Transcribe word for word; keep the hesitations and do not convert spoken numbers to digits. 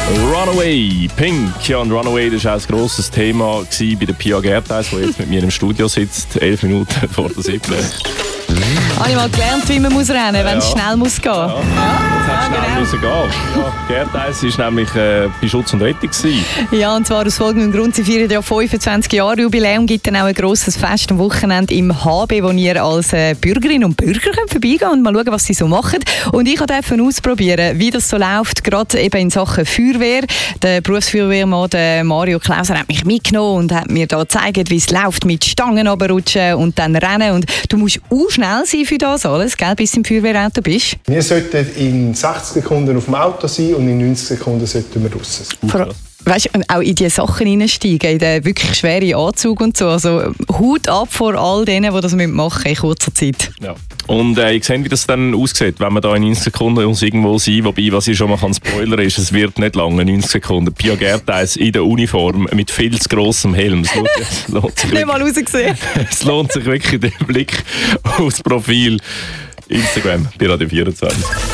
Runaway, Pink. Ja, und Runaway, das war auch ein grosses Thema bei der Pia Gertheis, die jetzt mit mir im Studio sitzt, elf Minuten vor der siebten. Habe ich mal gelernt, wie man muss rennen muss, wenn es ja. schnell muss gehen muss. Ja. Ja, das hat schnell genau. müssen gehen. Ja, Gertheis war nämlich äh, bei Schutz und Rettung gewesen. Ja, und zwar aus folgendem Grund. Sie feiern ja fünfundzwanzig Jahre Jubiläum. Gibt dann auch ein grosses Fest am Wochenende im H B, wo ihr als äh, Bürgerinnen und Bürger könnt vorbeigehen und mal schauen, was sie so machen. Und ich durfte ausprobieren, wie das so läuft, gerade eben in Sachen Feuerwehr. Der Berufsfeuerwehrmann, der Mario Klauser, hat mich mitgenommen und hat mir da gezeigt, wie es läuft mit Stangen runterrutschen und dann rennen. Und du musst auch schnell sein für das alles, gell, bis du im Feuerwehrauto bist. Wir sollten in sechzig Sekunden auf dem Auto sein und in neunzig Sekunden sollten wir raus sein. Weißt du, und auch in diese Sachen hineinsteigen, in den wirklich schweren Anzug und so. Also Hut ab vor all denen, die das machen müssen in kurzer Zeit. Ja. Und äh, ich sehe, wie das dann aussieht, wenn man da in neunzig Sekunden muss irgendwo sein. Wobei, was ich schon mal kann spoilern ist, es wird nicht lange, neunzig Sekunden. Pia Gertheis in der Uniform mit viel zu grossem Helm. Es lohnt, es lohnt sich nicht mal rausgesehen. Es lohnt sich wirklich der Blick aufs Profil Instagram bei Radio vierundzwanzig.